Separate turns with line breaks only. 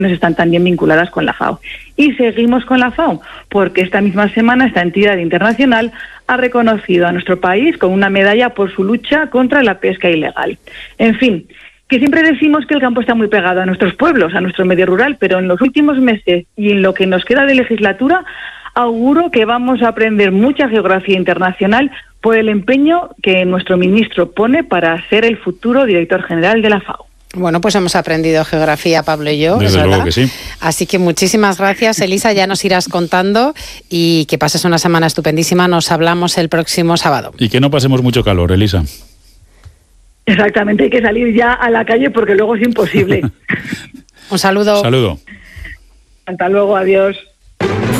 están también vinculadas con la FAO. Y seguimos con la FAO, porque esta misma semana esta entidad internacional ha reconocido a nuestro país con una medalla por su lucha contra la pesca ilegal. En fin, que siempre decimos que el campo está muy pegado a nuestros pueblos, a nuestro medio rural, pero en los últimos meses y en lo que nos queda de legislatura, auguro que vamos a aprender mucha geografía internacional por el empeño que nuestro ministro pone para ser el futuro director general de la FAO.
Bueno, pues hemos aprendido geografía, Pablo y yo.
Desde luego que sí.
Así que muchísimas gracias, Elisa. Ya nos irás contando y que pases una semana estupendísima. Nos hablamos el próximo sábado.
Y que no pasemos mucho calor, Elisa.
Exactamente, hay que salir ya a la calle porque luego es imposible.
Un saludo.
Saludo.
Hasta luego, adiós.